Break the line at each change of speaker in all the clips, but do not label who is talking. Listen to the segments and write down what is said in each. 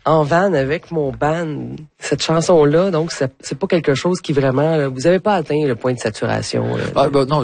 en van avec mon band. Cette chanson-là, donc, c'est pas quelque chose qui vraiment, là, vous avez pas atteint le point de saturation.
Non,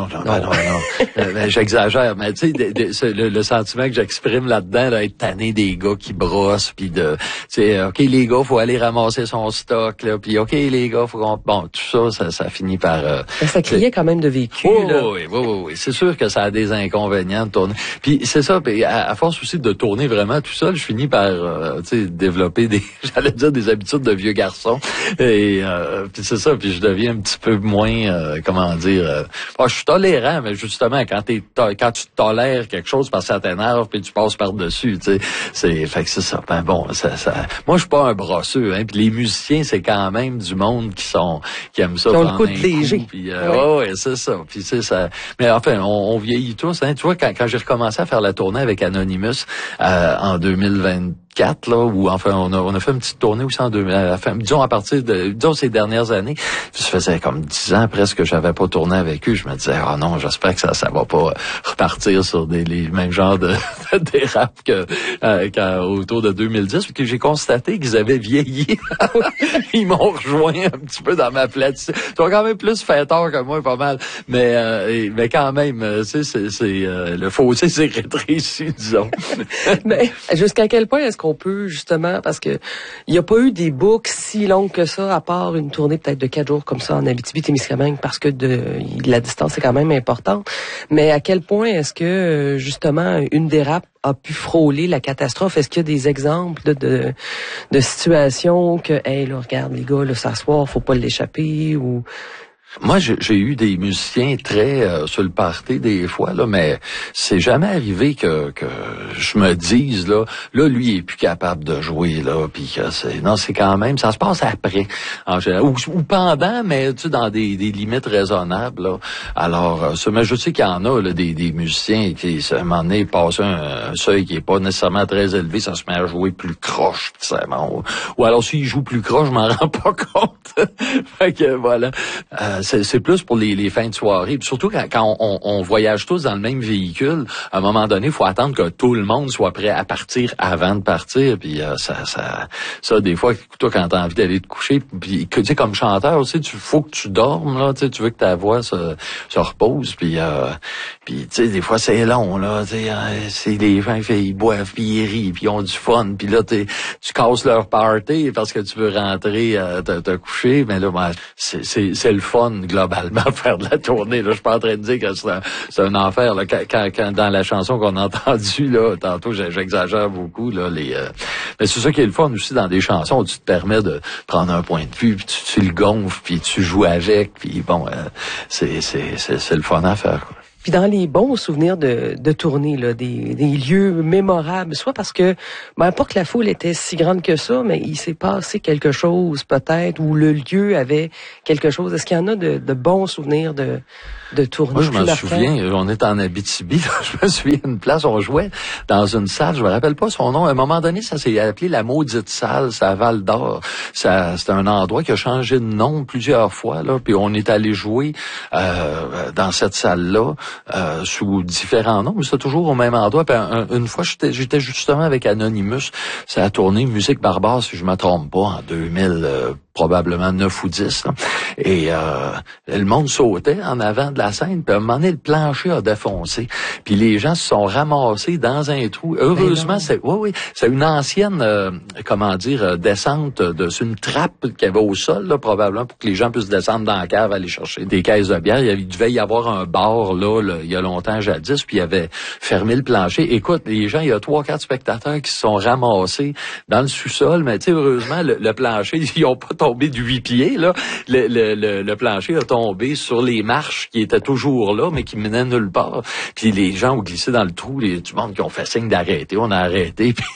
j'exagère, mais tu sais, le sentiment que j'exprime là-dedans, là, être tanné des gars qui brossent, puis de, tu sais, ok les gars, faut aller ramasser son stock, là, puis ok les gars, faut qu'on, bon, tout ça finit par.
Ça criait quand même de vécu.
Oui, c'est sûr que ça a des inconvénients de tourner. Puis c'est ça, puis à force aussi de tourner vraiment tout seul, je finis par, tu sais, développer des habitudes de vieux garçon. Et puis c'est ça, puis je deviens un petit peu moins, je suis tolérant, mais justement quand tu tolères quelque chose parce que ça t'énerve, puis tu passes par-dessus, tu sais, fait que c'est ça. Ben bon, ça. Moi, je suis pas un brosseux, hein. Puis les musiciens, c'est quand même du monde qui aiment ça.
Qui ont le coup de léger.
Puis c'est ça. Puis c'est ça. Mais enfin, on vieillit tous, hein. Tu vois, quand j'ai recommencé à faire la tournée avec Anonymous en 2024, là, où enfin on a fait une petite tournée aussi disons à partir de ces dernières années, ça faisait comme 10 ans presque que j'avais pas tourné avec eux. Je me disais non, j'espère que ça va pas repartir sur les mêmes genres de dérapes autour de 2010, parce que j'ai constaté qu'ils avaient vieilli. Ils m'ont rejoint un petit peu dans ma platitude. Ils sont quand même plus fêteurs que moi, pas mal, mais quand même, c'est le fossé s'est rétréci, disons.
Mais jusqu'à quel point est-ce qu'on peut, justement, parce que il n'y a pas eu des boucles si longues que ça, à part une tournée peut-être de 4 jours comme ça en Abitibi-Témiscamingue, parce que la distance est quand même importante. Mais à quel point est-ce que, justement, une dérape a pu frôler la catastrophe? Est-ce qu'il y a des exemples de situations que, hey, là, regarde, les gars, là, s'asseoir, faut pas l'échapper, ou...
Moi, j'ai eu des musiciens très sur le party des fois, là, mais c'est jamais arrivé que je me dise là, lui il est plus capable de jouer là, puis que c'est quand même, ça se passe après en général, ou pendant, mais tu sais dans des limites raisonnables là. Alors, mais je sais qu'il y en a là, des musiciens qui à un moment donné passent un seuil qui est pas nécessairement très élevé, ça se met à jouer plus croche, ou alors s'il joue plus croche, je m'en rends pas compte. Fait que voilà. C'est plus pour les fins de soirée. Puis surtout quand on voyage tous dans le même véhicule, à un moment donné, il faut attendre que tout le monde soit prêt à partir avant de partir. Puis ça des fois, toi, quand t'as envie d'aller te coucher, puis tu sais, comme chanteur aussi, faut que tu dormes, là, tu veux que ta voix se repose. Puis tu sais, des fois, c'est long, là, tu sais, c'est les gens, ils boivent, puis ils rient, puis ils ont du fun. Puis là, tu casses leur party parce que tu veux rentrer te coucher. Mais là, c'est le fun, globalement, faire de la tournée. Là, je suis pas en train de dire que c'est un enfer. Là, quand dans la chanson qu'on a entendue, là, tantôt, j'exagère beaucoup, là, mais c'est ça qui est le fun aussi dans des chansons où tu te permets de prendre un point de vue, puis tu le gonfles, puis tu joues avec, puis bon, c'est le fun à faire, quoi.
Puis dans les bons souvenirs de tournée, là, des lieux mémorables, soit parce que, pas que la foule était si grande que ça, mais il s'est passé quelque chose peut-être, ou le lieu avait quelque chose. Est-ce qu'il y en a de bons souvenirs de tournée?
Moi, je m'en souviens, on est en Abitibi, là, je me souviens d'une place, on jouait dans une salle, je me rappelle pas son nom, à un moment donné, ça s'est appelé la maudite salle, c'est à Val-d'Or. C'était un endroit qui a changé de nom plusieurs fois, là, puis on est allé jouer dans cette salle-là, sous différents noms, mais c'est toujours au même endroit. Puis une fois, j'étais justement avec Anonymous, c'est la tournée Musique Barbare, si je me trompe pas, en 2000, probablement 9 ou 10. Là. Et le monde sautait en avant de la scène, puis à un moment donné, le plancher a défoncé. Puis les gens se sont ramassés dans un trou. Heureusement, c'est une ancienne, descente sur une trappe qu'il y avait au sol, là, probablement, pour que les gens puissent descendre dans la cave, aller chercher des caisses de bière. Il devait y avoir un bar, là, il y a longtemps, jadis, puis il avait fermé le plancher. Écoute, les gens, il y a 3-4 spectateurs qui se sont ramassés dans le sous-sol, mais tu sais, heureusement, le plancher, ils ont pas tombé de 8 pieds, là. Le plancher a tombé sur les marches qui étaient toujours là, mais qui menaient nulle part. Puis les gens ont glissé dans le trou, du monde qui ont fait signe d'arrêter. On a arrêté, puis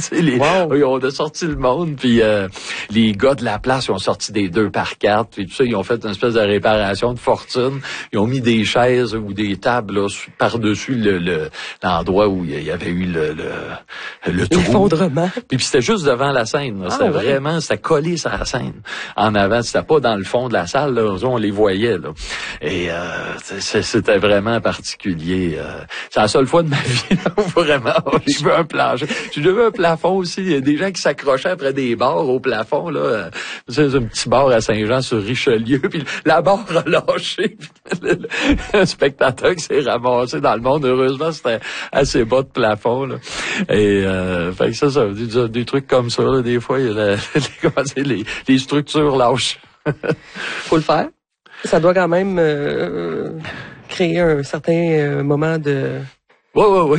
on a sorti le monde, puis les gars de la place, ils ont sorti des 2x4, puis tout ça, ils ont fait une espèce de réparation de fortune. Ils ont mis des chaises ou des tables là, par-dessus l'endroit où il y avait eu le trou.
L'effondrement.
Puis c'était juste devant la scène. C'était vraiment, c'était collé sur la scène. En avant, c'était pas dans le fond de la salle, là, on les voyait, là. Et c'était vraiment particulier. C'est la seule fois de ma vie, là, où vraiment, j'ai vu un plancher. J'ai vu vu un plafond aussi. Il y a des gens qui s'accrochaient après des barres au plafond, là. C'est un petit bar à Saint-Jean-sur-Richelieu, puis la barre a lâché. Un spectateur qui s'est ramassé dans le monde. Heureusement, c'était assez bas de plafond, là. Et fait que ça veut dire des trucs comme ça, là. Des fois, il y a les structures lâches.
Faut le faire. Ça doit quand même créer un certain moment de...
Oui.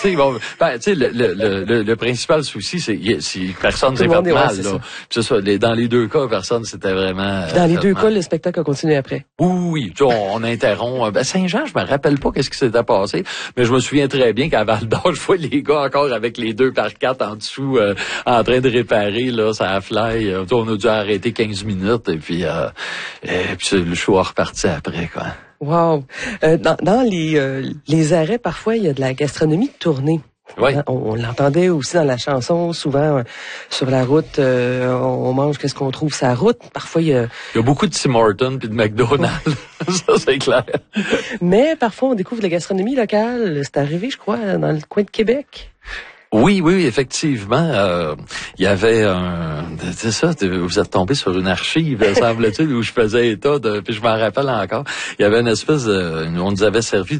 Le principal souci, c'est si personne s'est fait mal, là. C'est ça. Dans les deux cas, personne s'était vraiment.
Dans les deux cas, le spectacle a continué après.
Oui. On interrompt. Saint-Jean, je me rappelle pas qu'est-ce qui s'était passé, mais je me souviens très bien qu'à Val-d'Or, je vois les gars encore avec les 2x4 en dessous, en train de réparer, là, ça fly. On a dû arrêter 15 minutes, et puis le show a reparti après, quoi.
Wow. Dans les arrêts, parfois, il y a de la gastronomie de tournée.
Oui.
On l'entendait aussi dans la chanson, souvent sur la route, on mange qu'est-ce qu'on trouve sur la route. Parfois, il y a
beaucoup de Tim Hortons puis de McDonald's, ça c'est clair.
Mais parfois, on découvre la gastronomie locale. C'est arrivé, je crois, dans le coin de Québec.
Oui, effectivement. Il y avait c'est ça, vous êtes tombé sur une archive, semble-t-il, où je faisais état puis je m'en rappelle encore. Il y avait une espèce on nous avait servi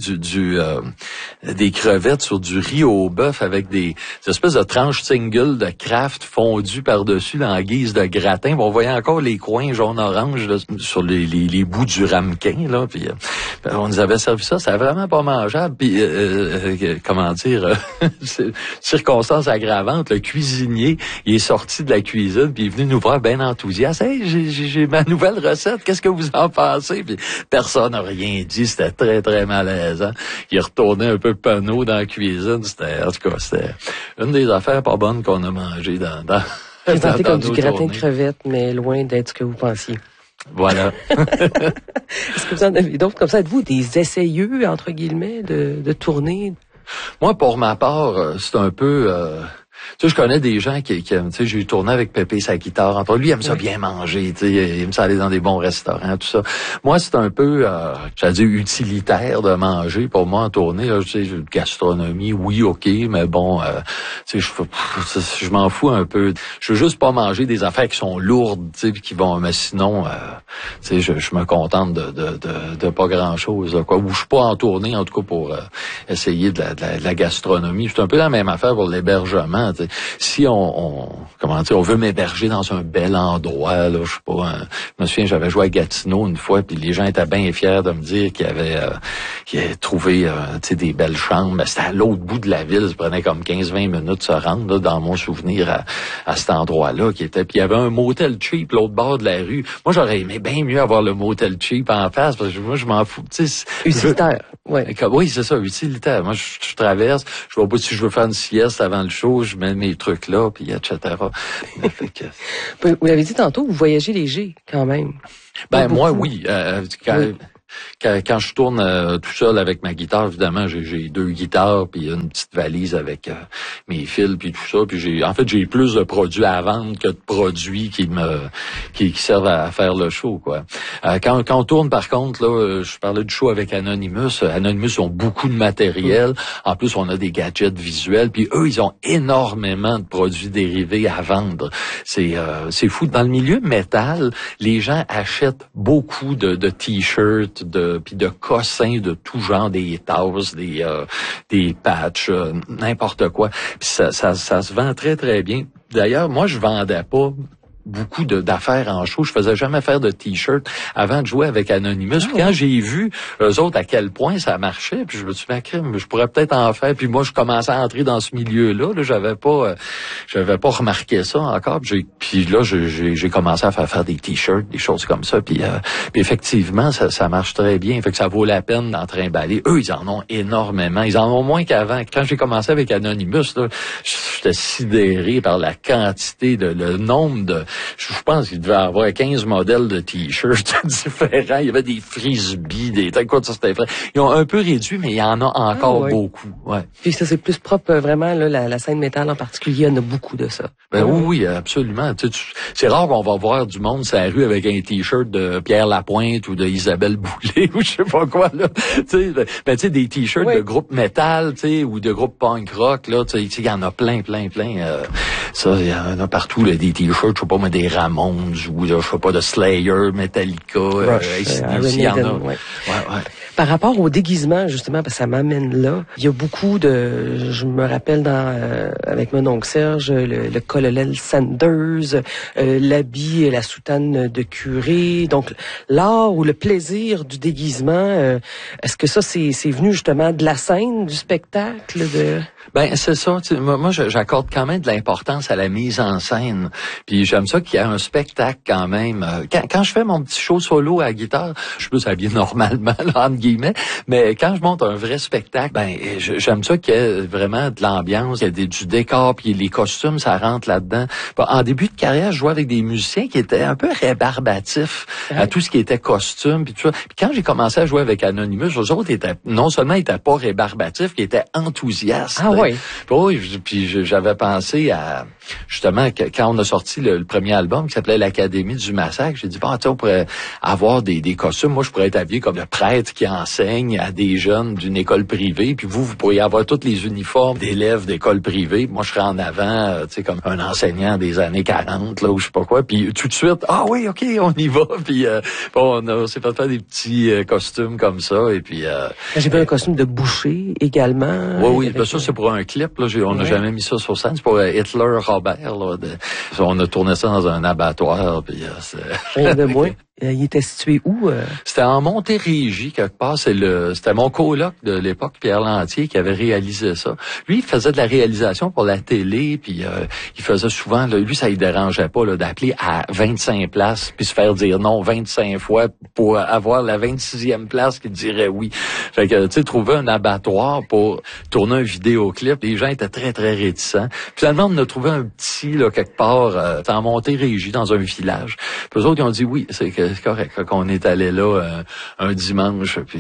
des crevettes sur du riz au bœuf avec des espèces de tranches single de Kraft fondues par-dessus en guise de gratin. On voyait encore les coins jaune-orange là, sur les bouts du ramequin, là. Puis on nous avait servi ça, c'était vraiment pas mangeable. Puis comment dire, circonstance aggravante, le cuisinier, il est sorti de la cuisine puis il est venu nous voir bien enthousiaste. Hey, j'ai ma nouvelle recette, qu'est-ce que vous en pensez? Puis personne n'a rien dit, c'était très très malaisant. Il est retourné un peu penaud dans la cuisine, en tout cas, c'était une des affaires pas bonnes qu'on a mangées dans
présenté comme du gratin de crevettes, mais loin d'être ce que vous pensiez.
Voilà.
Est-ce que vous en avez d'autres comme ça? Êtes-vous des essayeux, entre guillemets, de tourner?
Moi, pour ma part, c'est un peu... tu sais, je connais des gens qui aiment, tu sais, j'ai tourné avec Pépé sa guitare. Entre lui, il aime ça bien manger, tu sais, il aime ça aller dans des bons restaurants, tout ça. Moi, c'est un peu, j'allais dire, utilitaire de manger. Pour moi, en tournée, là, tu sais, gastronomie, oui, ok, mais bon, tu sais, je m'en fous un peu. Je veux juste pas manger des affaires qui sont lourdes, tu sais, puis qui vont, mais sinon, tu sais, je me contente de pas grand-chose, là, quoi. Ou je suis pas en tournée, en tout cas, pour essayer de la gastronomie. C'est un peu la même affaire pour l'hébergement. Si on veut m'héberger dans un bel endroit, là, je sais pas, je me souviens, j'avais joué à Gatineau une fois, puis les gens étaient bien fiers de me dire qu'ils avaient trouvé des belles chambres, mais c'était à l'autre bout de la ville, ça prenait comme 15-20 minutes de se rendre, là, dans mon souvenir, à cet endroit-là, puis il y avait un motel cheap l'autre bord de la rue. Moi, j'aurais aimé bien mieux avoir le motel cheap en face, parce que moi, je m'en fous.
Utilitaire. Ouais.
Oui, c'est ça, utilitaire. Moi, je traverse, je vois pas si je veux faire une sieste avant le show, je mets mes trucs là, puis etc.
Vous l'avez dit tantôt, vous voyagez léger, quand même.
Ben, moi, oui. Quand je tourne tout seul avec ma guitare, évidemment, j'ai 2 guitares puis une petite valise avec mes fils puis tout ça. Puis j'ai plus de produits à vendre que de produits qui servent à faire le show, quoi. Quand on tourne, par contre, là, je parlais du show avec Anonymous. Anonymous ont beaucoup de matériel. En plus, on a des gadgets visuels. Puis eux, ils ont énormément de produits dérivés à vendre. C'est fou. Dans le milieu métal, les gens achètent beaucoup de t-shirts, puis de cossins de tout genre, des tasses, des patchs, n'importe quoi. Puis ça se vend très très bien. D'ailleurs, moi je vendais pas beaucoup d'affaires en show. Je faisais jamais faire de t-shirt avant de jouer avec Anonymous. Puis quand j'ai vu eux autres à quel point ça marchait, puis je me suis dit, je pourrais peut-être en faire. Puis moi, je commençais à entrer dans ce milieu-là. Là, j'avais pas remarqué ça encore. Puis là, j'ai commencé à faire des t-shirts, des choses comme ça. Puis effectivement, ça marche très bien. Fait que ça vaut la peine d'en trimballer. Eux, ils en ont énormément. Ils en ont moins qu'avant. Quand j'ai commencé avec Anonymous, là, j'étais sidéré par la quantité, le nombre je pense qu'il devait avoir 15 modèles de t-shirts différents. Il y avait des frisbees, des trucs, quoi, ça c'était vrai. Ils ont un peu réduit, mais il y en a encore beaucoup. Ouais.
Puis ça, c'est plus propre, vraiment, là, la scène métal en particulier, il y en a beaucoup de ça.
Ben oui, absolument. C'est rare qu'on va voir du monde sur la rue avec un t-shirt de Pierre Lapointe ou de Isabelle Boulay ou je sais pas quoi, là. Ben, tu sais, des t-shirts de groupe métal, tu sais, ou de groupe punk rock, là, tu sais, il y en a plein. Ça, il y en a partout, là, des t-shirts, je sais pas, mais des Ramones ou, je sais pas, de Slayer, Metallica,
il y en a. Ouais. Par rapport au déguisement, justement, parce que ça m'amène là, il y a beaucoup de, je me rappelle avec mon oncle Serge, le colonel Sanders, l'habit et la soutane de curé, donc l'art ou le plaisir du déguisement, est-ce que ça c'est venu justement de la scène, du spectacle, de...
Ben c'est ça. Moi, j'accorde quand même de l'importance à la mise en scène. Puis j'aime ça qu'il y ait un spectacle quand même. Quand je fais mon petit show solo à la guitare, je suis plus habillé normalement, là, entre guillemets. Mais quand je monte un vrai spectacle, ben j'aime ça qu'il y ait vraiment de l'ambiance, qu'il y ait du décor, puis les costumes, ça rentre là-dedans. Bon, en début de carrière, je jouais avec des musiciens qui étaient un peu rébarbatifs à tout ce qui était costume, puis tout ça. Puis quand j'ai commencé à jouer avec Anonymous, eux autres étaient non seulement ils étaient pas rébarbatifs, ils étaient enthousiastes.
Oui.
Puis j'avais pensé à, justement, quand on a sorti le premier album qui s'appelait l'Académie du Massacre, j'ai dit, bon, on pourrait avoir des costumes. Moi, je pourrais être habillé comme le prêtre qui enseigne à des jeunes d'une école privée, puis vous pourriez avoir tous les uniformes d'élèves d'école privée. Moi, je serais en avant, tu sais, comme un enseignant des années 40, là, ou je sais pas quoi. Puis tout de suite, ah oui, OK, on y va. Puis on s'est fait faire des petits costumes comme ça. Et puis
j'ai fait un costume de boucher également.
Oui, ben ça, c'est pour un clip, là, on n'a jamais mis ça sur scène. C'est pour Hitler Robert, là. On a tourné ça dans un abattoir, puis
rien de moins. Il était situé où?
C'était en Montérégie, quelque part. C'était mon coloc de l'époque, Pierre Lantier, qui avait réalisé ça. Lui, il faisait de la réalisation pour la télé, puis il faisait souvent, là, lui, ça ne dérangeait pas là, d'appeler à 25 places, puis se faire dire non 25 fois pour avoir la 26e place qui dirait oui. Fait que, tu sais, trouver un abattoir pour tourner un vidéoclip, les gens étaient très, très réticents. Finalement, on a trouvé un petit, là, quelque part, en Montérégie, dans un village. Puis eux autres, ils ont dit oui, c'est correct, qu'on est allé là un dimanche, puis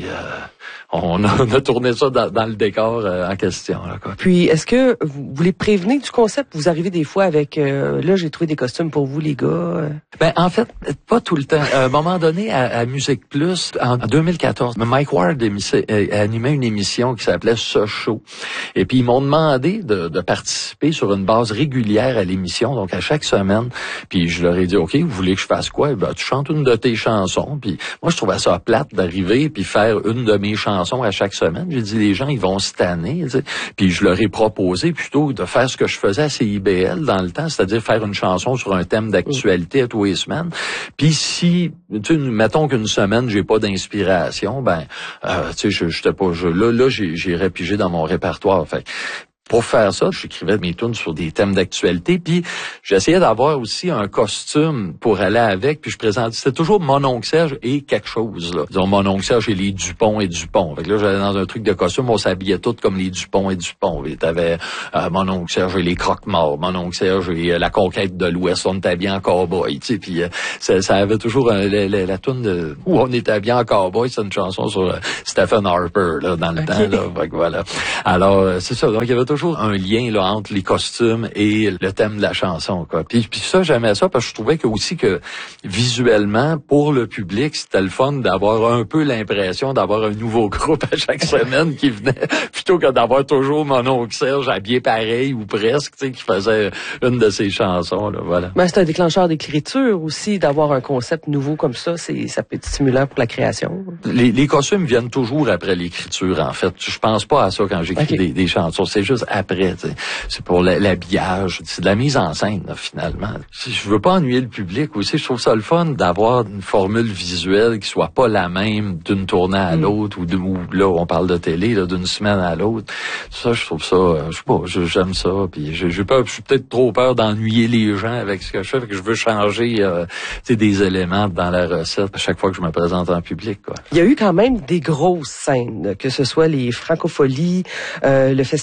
on a tourné ça dans le décor en question. Là, quoi.
Puis, est-ce que vous les prévenez du concept? Vous arrivez des fois avec, là, j'ai trouvé des costumes pour vous, les gars.
Ben, en fait, pas tout le temps. À un moment donné, à Musique Plus, en 2014, Mike Ward animait une émission qui s'appelait Ce Show. Et puis, ils m'ont demandé de participer sur une base régulière à l'émission, donc à chaque semaine. Puis, je leur ai dit, OK, vous voulez que je fasse quoi? Ben, tu chantes une de tes chansons. Puis, moi, je trouvais ça plate d'arriver puis faire une de mes chansons à chaque semaine. J'ai dit, les gens, ils vont se tanner. Tu sais. Puis je leur ai proposé plutôt de faire ce que je faisais à CIBL dans le temps, c'est-à-dire faire une chanson sur un thème d'actualité à tous les semaines. Puis si, tu sais, mettons qu'une semaine, j'ai pas d'inspiration, ben, tu sais, j'étais pas, là, j'irais piger dans mon répertoire. Fait pour faire ça, j'écrivais mes tunes sur des thèmes d'actualité, puis j'essayais d'avoir aussi un costume pour aller avec, puis je présentais, c'était toujours mon oncle Serge et quelque chose, là. Disons, mon oncle Serge et les Dupont et Dupont. Fait que là, j'allais dans un truc de costume, on s'habillait tous comme les Dupont et Dupont. Et t'avais mon oncle Serge et les Croque-Morts, mon oncle Serge et la Conquête de l'Ouest, on était habillés en cowboy, tu sais, puis ça avait toujours la tune où on était habillés en cowboy, c'est une chanson sur Stephen Harper, là, dans le temps, là. Fait que voilà. Alors, c'est ça. Donc, il y avait toujours un lien là entre les costumes et le thème de la chanson, quoi. Puis ça, j'aimais ça parce que je trouvais que aussi que visuellement pour le public, c'était le fun d'avoir un peu l'impression d'avoir un nouveau groupe à chaque semaine qui venait plutôt que d'avoir toujours mon oncle Serge habillé pareil ou presque, tu sais, qui faisait une de ses chansons, là, voilà.
Ben, c'est un déclencheur d'écriture aussi d'avoir un concept nouveau comme ça, ça peut être stimulant pour la création.
Les costumes viennent toujours après l'écriture, en fait. Je pense pas à ça quand j'écris des chansons, c'est juste après, t'sais. C'est pour l'habillage, c'est de la mise en scène, là, finalement. Je veux pas ennuyer le public aussi, je trouve ça le fun d'avoir une formule visuelle qui soit pas la même d'une tournée à l'autre ou là on parle de télé, là, d'une semaine à l'autre. Ça, je trouve ça, je sais pas, j'aime ça, puis je suis peut-être trop peur d'ennuyer les gens avec ce que je fais, fait que je veux changer des éléments dans la recette à chaque fois que je me présente en public, quoi.
Il y a eu quand même des grosses scènes, que ce soit les Francopholies, le Festival d'été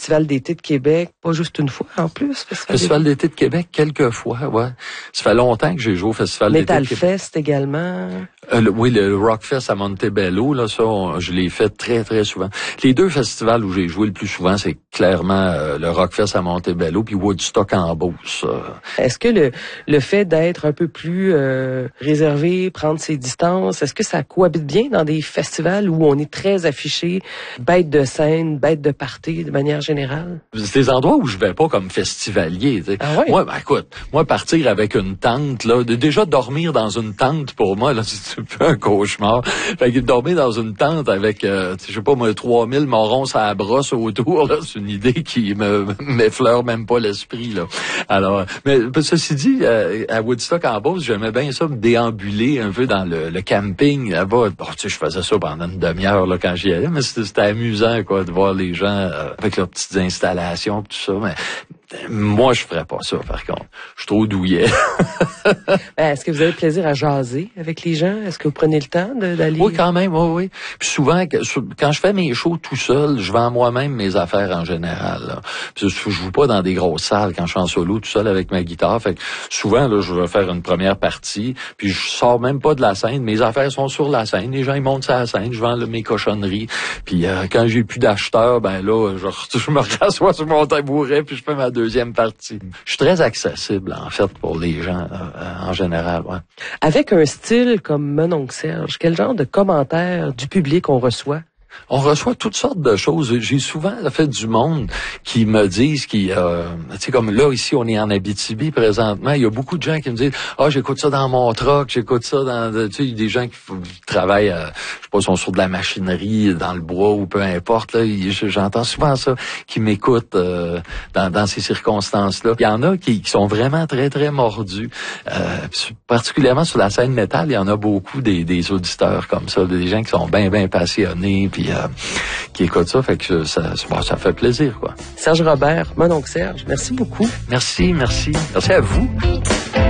d'été de Québec, pas juste une fois en plus.
Festival d'été de Québec, quelques fois, ouais. Ça fait longtemps que j'ai joué au Festival d'été de Québec.
Metal Fest également.
Oui, le Rockfest à Montebello, là, ça, je l'ai fait très, très souvent. Les deux festivals où j'ai joué le plus souvent, c'est clairement le Rockfest à Montebello puis Woodstock en Beauce.
Est-ce que le fait d'être un peu plus réservé, prendre ses distances, est-ce que ça cohabite bien dans des festivals où on est très affiché, bête de scène, bête de party de manière générale?
C'est des endroits où je vais pas comme festivalier. Tu sais.
Ah ouais?
Moi, écoute, partir avec une tente, là, déjà dormir dans une tente pour moi, là, c'est un peu un cauchemar. Fait que dormir dans une tente avec, je sais pas moi, 3000 morons à la brosse autour, là, c'est une idée qui m'effleure même pas l'esprit, là. Alors, mais ceci dit, à Woodstock en Beauce, j'aimais bien ça, me déambuler un peu dans le camping là-bas. Bon, tu sais, je faisais ça pendant une demi-heure là quand j'y allais, mais c'était amusant quoi de voir les gens avec leurs petites installations, tout ça. Mais moi, je ferais pas ça, par contre. Je suis trop douillet.
Est-ce que vous avez plaisir à jaser avec les gens? Est-ce que vous prenez le temps d'aller?
Oui, quand même, oui. Puis souvent, quand je fais mes shows tout seul, je vends moi-même mes affaires en général. Là. Puis je joue pas dans des grosses salles quand je suis en solo tout seul avec ma guitare. Fait que souvent, là, je vais faire une première partie, puis je sors même pas de la scène. Mes affaires sont sur la scène. Les gens, ils montent sur la scène. Je vends mes cochonneries. Puis quand j'ai plus d'acheteurs, ben là, je me rassois sur mon tabouret, puis je fais ma deuxième partie. Je suis très accessible, en fait, pour les gens, en général, ouais.
Avec un style comme Mon oncle Serge, quel genre de commentaires du public on reçoit?
On reçoit toutes sortes de choses. J'ai souvent fait du monde qui me disent tu sais, comme là, ici, on est en Abitibi présentement, il y a beaucoup de gens qui me disent, j'écoute ça dans mon truck, j'écoute ça dans, tu sais, des gens qui travaillent, je sais pas, sont sur de la machinerie, dans le bois ou peu importe, là, j'entends souvent ça, qui m'écoutent, dans ces circonstances-là. Il y en a qui sont vraiment très, très mordus, particulièrement sur la scène métal, il y en a beaucoup des auditeurs comme ça, des gens qui sont bien, bien passionnés, puis qui écoutent ça, fait que ça fait plaisir, quoi.
Serge Robert, Mon oncle Serge, merci beaucoup.
Merci à vous.